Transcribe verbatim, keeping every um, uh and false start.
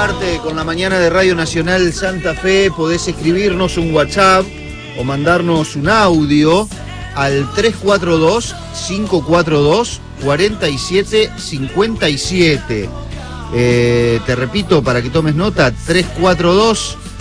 parte con la mañana de Radio Nacional Santa Fe. Podés escribirnos un WhatsApp o mandarnos un audio al tres cuatro dos, cinco cuatro dos, cuatro siete cinco siete. Eh, te repito para que tomes nota, tres cuatro dos,